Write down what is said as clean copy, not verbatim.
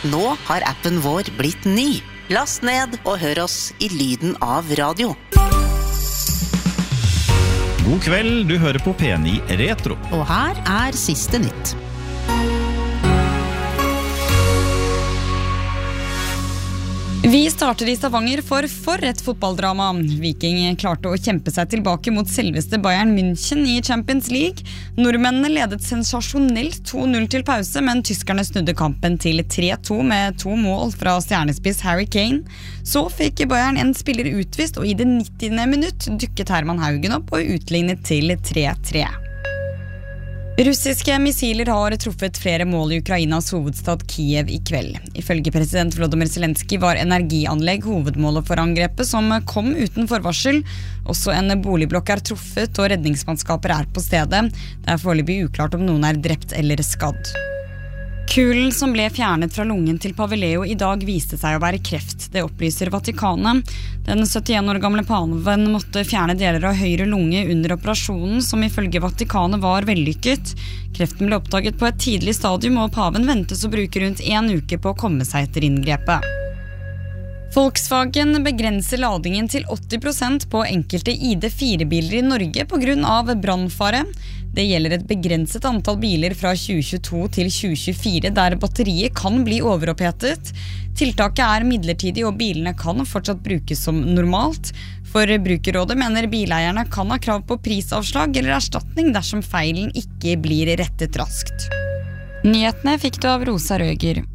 Nå har appen vår blitt ny. Last ned og hør oss i lyden av radio. God kveld, du hører på P9 Retro. Og her siste nytt. Vi starter i Stavanger for et fotballdrama. Viking klarte å kjempe seg tilbake mot selveste Bayern München i Champions League. Nordmennene ledet sensasjonelt 2-0 til pause, men tyskerne snudde kampen til 3-2 med 2 mål fra stjernespiss Harry Kane. Så fikk Bayern en spiller utvist, og i det 90. minutt dukket Herman Haugen opp og utlignet til 3-3. Russiske missiler har truffet flere mål i Ukrainas hovedstad Kiev i kveld. Ifølge president Volodymyr Zelensky var energianlegg hovedmålet for angrepet, som kom uten forvarsel. Også en boligblokk truffet, og redningsmannskaper på stedet. Det foreløpig uklart om noen drept eller skadd. Kulen som ble fjernet fra lungen til Paveleo i dag viste seg å være kreft. Det opplyser Vatikanet. Den 71 år gamle paven måtte fjerne deler av høyre lunge under operasjonen, som ifølge Vatikanet var vellykket. Kreften ble oppdaget på et tidlig stadium, og paven ventes å bruke rundt 1 uke på å komme seg etter inngrepet. Volkswagen begrenser ladingen til 80% på enkelte ID4-biler i Norge på grunn av brannfare. Det gjelder et begrenset antall biler fra 2022 til 2024 der batteriet kan bli overopphetet. Tiltaket midlertidig, og bilene kan fortsatt brukes som normalt. Forbrukerrådet mener bileierne kan ha krav på prisavslag eller erstatning dersom feilen ikke blir rettet raskt. Nyhetene fikk du av Rosa Røger.